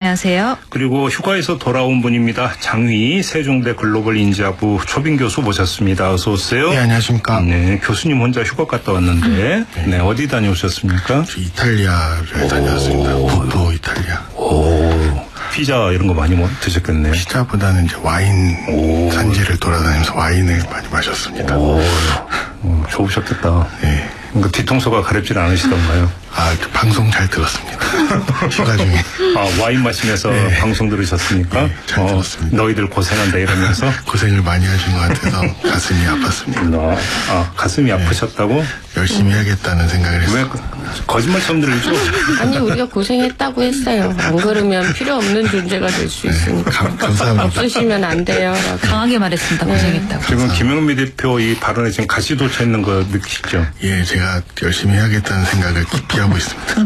안녕하세요. 그리고 휴가에서 돌아온 분입니다. 장위 세종대 글로벌 인지학부 초빙 교수 모셨습니다. 어서 오세요. 네, 안녕하십니까. 네, 교수님 혼자 휴가 갔다 왔는데 네, 어디 다녀오셨습니까? 이탈리아를 다녀왔습니다. 북부 이탈리아. 오, 피자 이런 거 많이 드셨겠네요. 피자보다는 이제 와인 산지를 돌아다니면서 와인을 많이 마셨습니다. 좋으셨겠다. 네. 그러니까 뒤통수가 가렵질 않으시던가요? 방송 잘 들었습니다. 휴가 중에. 와인 마시면서 네. 방송 들으셨습니까? 네, 잘 들었습니다. 너희들 고생한다 이러면서? 고생을 많이 하신 것 같아서 가슴이 아팠습니다. 가슴이 아프셨다고? 열심히 해야겠다는 생각을 했어요. 왜 거짓말처럼 들리죠? 아니, 우리가 고생했다고 했어요. 안 그러면 필요 없는 존재가 될 수 있으니까. 감사합니다. 없으시면 안 돼요. 강하게 말했습니다. 고생했다고. 지금 김영미 대표 이 발언에 지금 가시도쳐 있는 거 느끼시죠? 예, 제가 열심히 해야겠다는 생각을 깊이 하고 있습니다.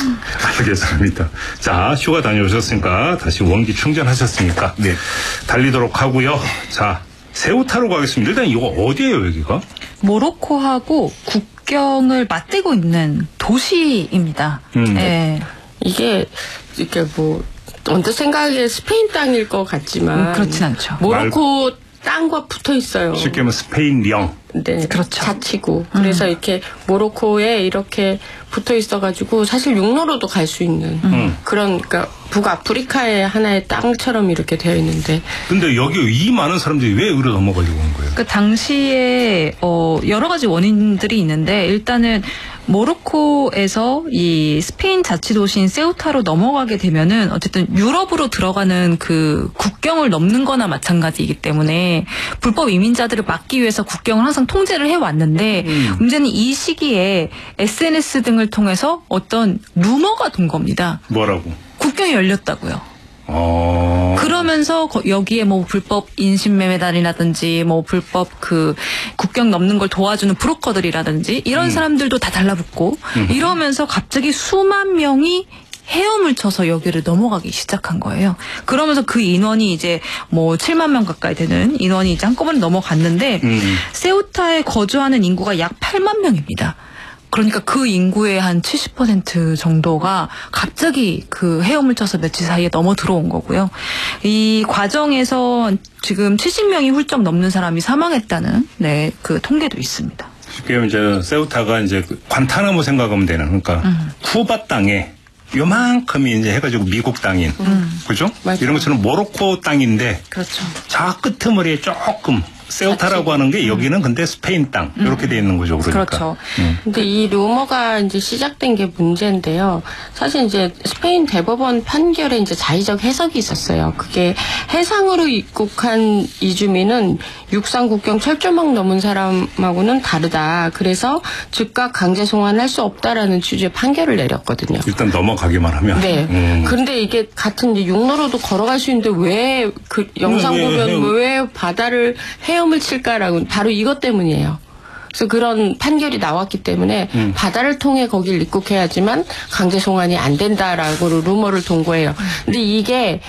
알겠습니다. 자, 휴가 다녀오셨으니까 다시 원기 충전하셨으니까 네. 달리도록 하고요. 자, 새우타로 가겠습니다. 일단 이거 어디예요, 여기가? 모로코하고 국경을 맞대고 있는 도시입니다. 네. 이게, 이렇게 뭐, 언뜻 생각에 스페인 땅일 것 같지만. 그렇진 않죠. 모로코 땅과 붙어 있어요. 쉽게 말하면 스페인령. 네, 그렇죠. 자치구. 그래서 이렇게 모로코에 이렇게 붙어 있어가지고 사실 육로로도 갈 수 있는 그런, 그러니까 북아프리카의 하나의 땅처럼 이렇게 되어 있는데. 근데 여기 이 많은 사람들이 왜 의로 넘어가려고 한 거예요? 그 당시에 여러 가지 원인들이 있는데 일단은 모로코에서 이 스페인 자치도시인 세우타로 넘어가게 되면은 어쨌든 유럽으로 들어가는 그 국경을 넘는 거나 마찬가지이기 때문에 불법 이민자들을 막기 위해서 국경을 항상 통제를 해왔는데 문제는 이 시기에 SNS 등을 통해서 어떤 루머가 돈 겁니다. 뭐라고? 국경이 열렸다고요. 그러면서 여기에 뭐 불법 인신매매단이라든지 뭐 불법 그 국경 넘는 걸 도와주는 브로커들이라든지 이런 사람들도 다 달라붙고 이러면서 갑자기 수만 명이 헤엄을 쳐서 여기를 넘어가기 시작한 거예요. 그러면서 그 인원이 이제 뭐 7만 명 가까이 되는 인원이 이제 한꺼번에 넘어갔는데 세우타에 거주하는 인구가 약 8만 명입니다. 그러니까 그 인구의 한 70% 정도가 갑자기 그 헤엄을 쳐서 며칠 사이에 넘어 들어온 거고요. 이 과정에서 지금 70명이 훌쩍 넘는 사람이 사망했다는 그 통계도 있습니다. 쉽게 이제 세우타가 이제 관타나무 생각하면 되는 그러니까 쿠바 땅에 요만큼이 이제 해가지고 미국 땅인 그죠? 맞아요. 이런 것처럼 모로코 땅인데 그렇죠. 저 끄트머리에 조금 세우타라고 하는 게 여기는 근데 스페인 땅 이렇게 돼 있는 거죠. 그러니까. 그렇죠. 근데 이 루머가 이제 시작된 게 문제인데요. 사실 이제 스페인 대법원 판결에 이제 자의적 해석이 있었어요. 그게 해상으로 입국한 이주민은 육상 국경 철조망 넘은 사람하고는 다르다. 그래서 즉각 강제 송환할 수 없다라는 취지의 판결을 내렸거든요. 일단 넘어가기만 하면. 네. 그런데 이게 같은 이제 육로로도 걸어갈 수 있는데 왜 그 영상 보면 왜 바다를 헤엄을 칠까라고 바로 이것 때문이에요. 그래서 그런 판결이 나왔기 때문에 바다를 통해 거길 입국해야지만 강제 송환이 안 된다라고 루머를 돈 거예요. 근데 이게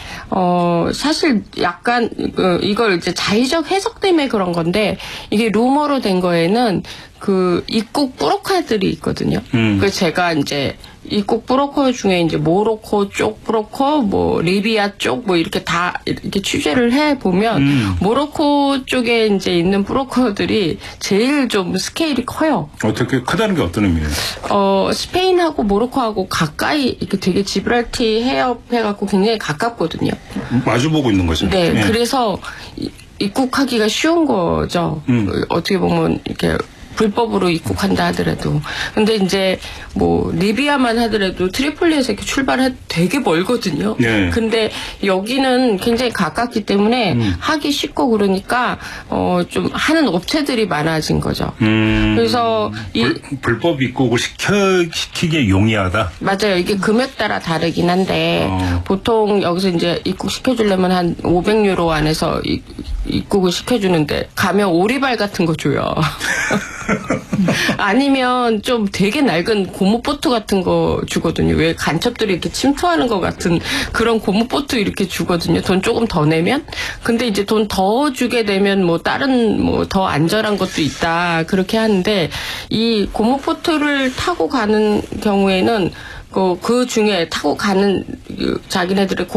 사실 약간 이걸 이제 자의적 해석 때문에 그런 건데 이게 루머로 된 거에는 그 입국 브로커들이 있거든요. 그래서 제가 이제 입국 브로커 중에 이제 모로코 쪽 브로커, 뭐 리비아 쪽 뭐 이렇게 다 이렇게 취재를 해 보면 모로코 쪽에 이제 있는 브로커들이 제일 좀 스케일이 커요. 어떻게 크다는 게 어떤 의미예요? 스페인하고 모로코하고 가까이 이렇게 되게 지브랄티 해협해갖고 굉장히 가깝거든요. 마주보고 있는 거죠. 네, 그래서 입국하기가 쉬운 거죠. 어떻게 보면 이렇게. 불법으로 입국한다 하더라도. 근데 이제 뭐 리비아만 하더라도 트리폴리에서 이렇게 출발해 되게 멀거든요. 네. 근데 여기는 굉장히 가깝기 때문에 하기 쉽고 그러니까 좀 하는 업체들이 많아진 거죠. 그래서 불법 입국을 시키기에 용이하다. 맞아요. 이게 금액 따라 다르긴 한데 보통 여기서 이제 입국 시켜주려면 한 500유로 안에서 입국을 시켜주는데 가면 오리발 같은 거 줘요. 아니면 좀 되게 낡은 고무보트 같은 거 주거든요. 왜 간첩들이 이렇게 침투하는 것 같은 그런 고무보트 이렇게 주거든요. 돈 조금 더 내면. 근데 이제 돈 더 주게 되면 뭐 다른 뭐 더 안전한 것도 있다. 그렇게 하는데 이 고무보트를 타고 가는 경우에는 그 중에 타고 가는 자기네들의